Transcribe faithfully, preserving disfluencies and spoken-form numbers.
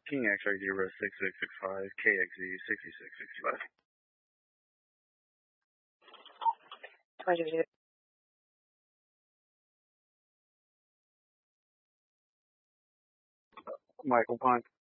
King X-ray zero six six six five, K X Z sixty-six sixty-five. Michael Pond.